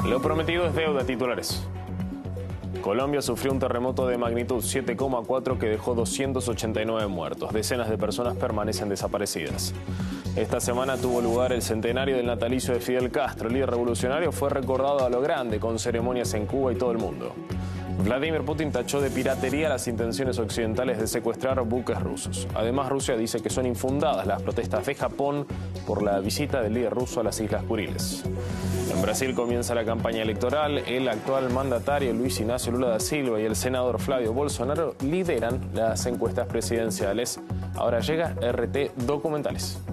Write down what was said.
Lo prometido es deuda, titulares. Colombia sufrió un terremoto de magnitud 7,4 que dejó 289 muertos. Decenas de personas permanecen desaparecidas. Esta semana tuvo lugar el centenario del natalicio de Fidel Castro. El líder revolucionario fue recordado a lo grande, con ceremonias en Cuba y todo el mundo. Vladimir Putin tachó de piratería las intenciones occidentales de secuestrar buques rusos. Además, Rusia dice que son infundadas las protestas de Japón por la visita del líder ruso a las Islas Kuriles. En Brasil comienza la campaña electoral. El actual mandatario Luis Ignacio Lula da Silva y el senador Flavio Bolsonaro lideran las encuestas presidenciales. Ahora llega RT Documentales.